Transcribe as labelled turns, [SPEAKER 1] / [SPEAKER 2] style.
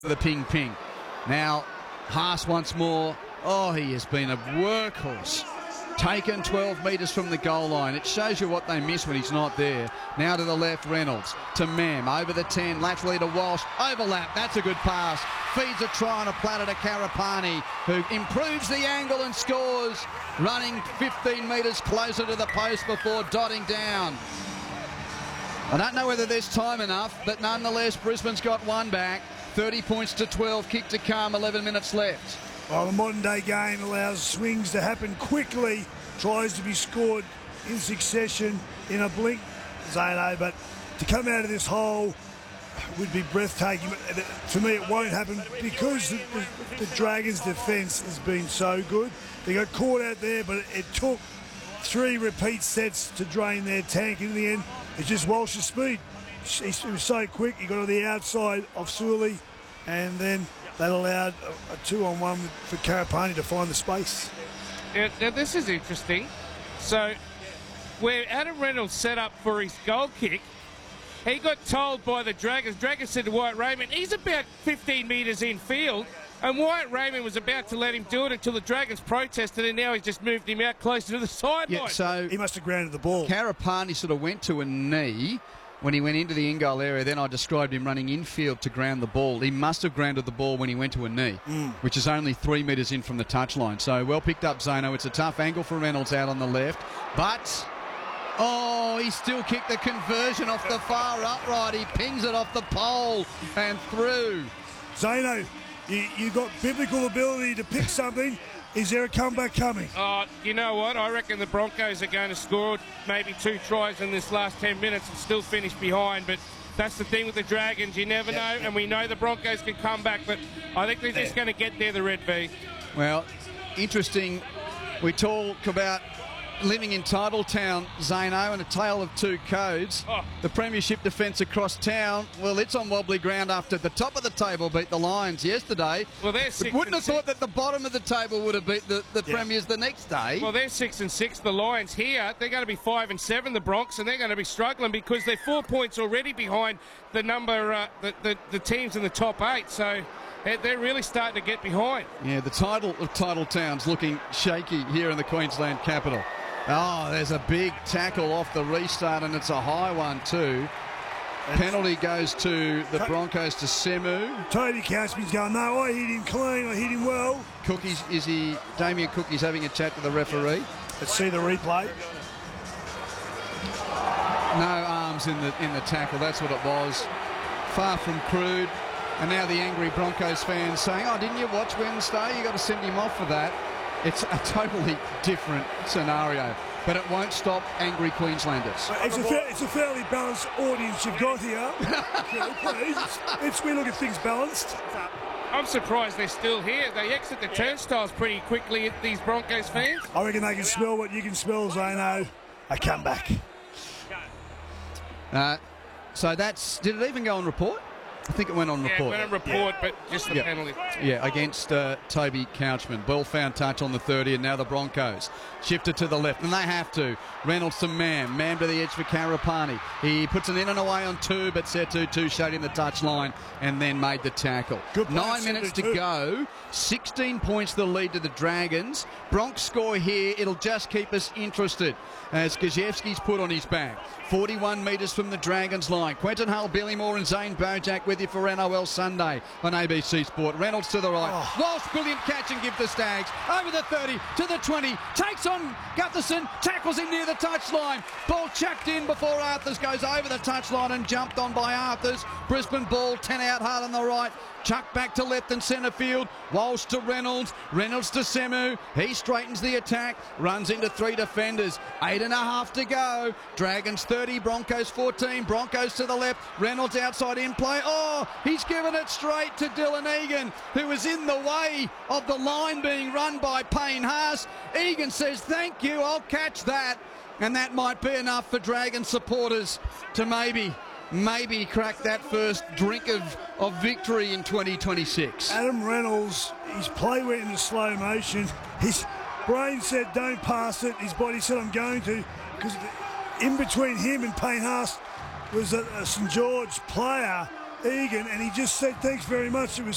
[SPEAKER 1] The ping. Now, Haas once more. Oh, he has been a workhorse. Taken 12 metres from the goal line. It shows you what they miss when he's not there. Now to the left, Reynolds. To Mam. Over the 10. Laterally to Walsh. Overlap. That's a good pass. Feeds a try on a platter to Karapani, who improves the angle and scores. Running 15 metres closer to the post before dotting down. I don't know whether there's time enough, but nonetheless, Brisbane's got one back. 30 points to 12, kick to come, 11 minutes left.
[SPEAKER 2] Well, the modern day game allows swings to happen quickly, tries to be scored in succession in a blink, Zano, but to come out of this hole would be breathtaking. To me, it won't happen because the Dragons' defence has been so good. They got caught out there, but it took 3 repeat sets to drain their tank. In the end, it's just Walsh's speed. He was so quick, he got on the outside of Sully, and then that allowed a 2-on-1 for Karapani to find the space.
[SPEAKER 3] Now this is interesting. So, where Adam Reynolds set up for his goal kick, he got told by the Dragons. Dragons said to Wyatt Raymond, he's about 15 metres in field, and Wyatt Raymond was about to let him do it until the Dragons protested, and now he's just moved him out closer to the sideline.
[SPEAKER 1] Yeah, so
[SPEAKER 2] he must have grounded the ball.
[SPEAKER 1] Karapani sort of went to a knee when he went into the in-goal area. Then I described him running infield to ground the ball. He must have grounded the ball when he went to a knee, which is only 3 metres in from the touchline. So well picked up, Zano. It's a tough angle for Reynolds out on the left. But, oh, he still kicked the conversion off the far upright. He pings it off the pole and through.
[SPEAKER 2] Zano, you got biblical ability to pick something. Is there a comeback coming?
[SPEAKER 3] You know what? I reckon the Broncos are going to score maybe 2 tries in this last 10 minutes and still finish behind. But that's the thing with the Dragons. You never know, and we know the Broncos can come back. But I think they're just going to get there, the Red V.
[SPEAKER 1] Well, interesting. We talk about living in Titletown, Zano, and a tale of 2 codes. The premiership defence across town, well, it's on wobbly ground after the top of the table beat the Lions yesterday.
[SPEAKER 3] Well, they're 6
[SPEAKER 1] wouldn't have thought that the bottom of the table would have beat the premiers the next day.
[SPEAKER 3] Well, they're 6-6. The Lions here, they're going to be 5-7, the Bronx, and they're going to be struggling because they're 4 points already behind the number, the teams in the top 8. So they're really starting to get behind.
[SPEAKER 1] Yeah, the title of Titletown's looking shaky here in the Queensland capital. Oh, there's a big tackle off the restart, and it's a high one too. Penalty goes to the Broncos to Semu.
[SPEAKER 2] Toby Caspian's going, no, I hit him clean, I hit him well.
[SPEAKER 1] Cookies, Damien Cookie's having a chat to the referee.
[SPEAKER 2] Let's see the replay.
[SPEAKER 1] No arms in the tackle, that's what it was. Far from crude. And now the angry Broncos fans saying, oh, didn't you watch Wednesday? You got to send him off for that. It's a totally different scenario, but it won't stop angry Queenslanders.
[SPEAKER 2] It's a fairly balanced audience you've got here. We look at things balanced.
[SPEAKER 3] I'm surprised they're still here. They exit the turnstiles pretty quickly, these Broncos fans.
[SPEAKER 2] I reckon they can smell what you can smell, Zano. A comeback.
[SPEAKER 1] So did it even go on report? I think it went on report.
[SPEAKER 3] Yeah, it went on report, but just the penalty.
[SPEAKER 1] Yeah, against Toby Couchman. Ball found touch on the 30, and now the Broncos shifted to the left, and they have to. Reynolds to Mam. Mam to the edge for Karapani. He puts an in and away on 2, but Setu showed him the touchline and then made the tackle. 9 minutes to go. 16 points the lead to the Dragons. Bronx score here. It'll just keep us interested as Gajewski's put on his back. 41 metres from the Dragons line. Quentin Hull, Billy Moore and Zane Bojack with you for NOL Sunday on ABC Sport. Reynolds to the right. Walsh, brilliant catch and give the Stags. Over the 30 to the 20. Takes on Gutherson. Tackles him near the touchline. Ball chucked in before Arthurs goes over the touchline and jumped on by Arthurs. Brisbane ball, 10 out hard on the right. Chuck back to left and centre field. Walsh to Reynolds. Reynolds to Semu. He straightens the attack. Runs into 3 defenders. 8.5 to go. Dragons 30, Broncos 14. Broncos to the left. Reynolds outside in play. Oh, he's given it straight to Dylan Egan, who was in the way of the line being run by Payne Haas. Egan says, thank you, I'll catch that. And that might be enough for Dragon supporters to maybe crack that first drink of victory in 2026.
[SPEAKER 2] Adam Reynolds, his play went into slow motion. His brain said, don't pass it. His body said, I'm going to. Because in between him and Payne Haas was a St George player, Egan, and he just said, thanks very much. It was